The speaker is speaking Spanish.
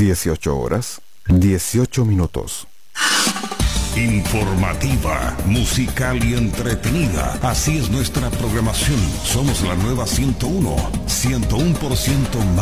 18 horas, 18 minutos. Informativa, musical y entretenida. Así es nuestra programación. Somos la nueva 101%.